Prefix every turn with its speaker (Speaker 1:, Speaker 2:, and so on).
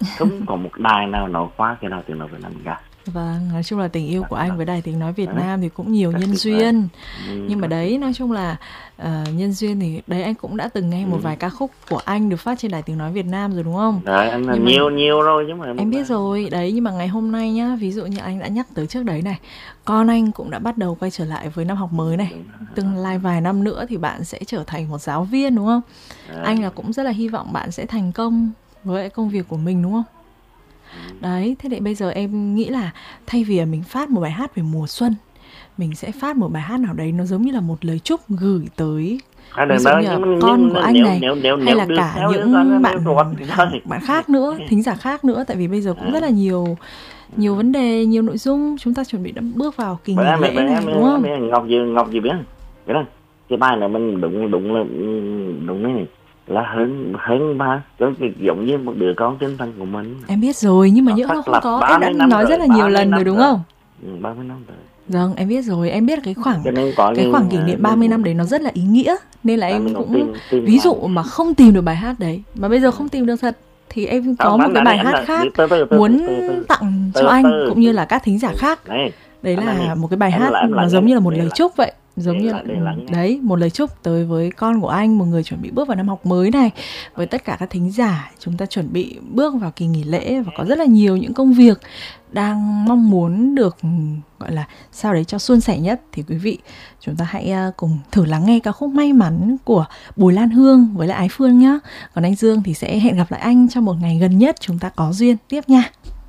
Speaker 1: không có một đài nào nói qua cái nào tiếng nói Việt Nam cả.
Speaker 2: Vâng, nói chung là tình yêu của anh với Đài Tiếng Nói Việt
Speaker 1: Đấy.
Speaker 2: Nam thì cũng nhiều
Speaker 1: Rất
Speaker 2: nhân
Speaker 1: tuyệt
Speaker 2: duyên.
Speaker 1: vời.
Speaker 2: Nhưng mà đấy, nói chung là nhân duyên thì đấy anh cũng đã từng nghe một vài ca khúc của anh được phát trên Đài Tiếng Nói Việt Nam rồi đúng không?
Speaker 1: Đấy, anh là
Speaker 2: Nhưng mà
Speaker 1: nhiều rồi chứ mà
Speaker 2: em biết rồi, đấy, nhưng mà ngày hôm nay nhá, ví dụ như anh đã nhắc tới trước đấy này, con anh cũng đã bắt đầu quay trở lại với năm học mới này. Tương lai vài năm nữa thì bạn sẽ trở thành một giáo viên đúng không? Anh là cũng rất là hy vọng bạn sẽ thành công với công việc của mình đúng không? Đấy, thế thì bây giờ em nghĩ là thay vì mình phát một bài hát về mùa xuân, mình sẽ phát một bài hát nào đấy nó giống như là một lời chúc gửi tới ví dụ như là con của anh này, hay là cả những bạn khác nữa, thính giả khác nữa. Tại vì bây giờ cũng rất là nhiều vấn đề, nhiều nội dung, chúng ta chuẩn bị đã bước vào kỳ nghỉ lễ này đúng không?
Speaker 1: Ngọc gì biết không? Cái bài này mình đúng này là hơn ba, giống như một đứa con trên thân của mình.
Speaker 2: Em biết rồi, nhưng mà những không có, em đã nói rất là nhiều lần rồi đúng không?
Speaker 1: 30 năm rồi.
Speaker 2: Vâng, em biết rồi, em biết cái khoảng kỷ niệm 30 năm đấy nó rất là ý nghĩa. Nên là em cũng ví dụ mà không tìm được bài hát đấy, mà bây giờ không tìm được thật, thì em có một cái bài hát khác muốn tặng cho anh cũng như là các thính giả khác. Đấy là một cái bài hát nó giống như là một lời chúc vậy. Giống như là đấy, một lời chúc tới với con của anh, một người chuẩn bị bước vào năm học mới này, với tất cả các thính giả. Chúng ta chuẩn bị bước vào kỳ nghỉ lễ và có rất là nhiều những công việc đang mong muốn được gọi là sao đấy cho suôn sẻ nhất. Thì quý vị, chúng ta hãy cùng thử lắng nghe ca khúc May Mắn của Bùi Lan Hương với lại Ái Phương nhá. Còn anh Dương thì sẽ hẹn gặp lại anh trong một ngày gần nhất chúng ta có duyên tiếp nha.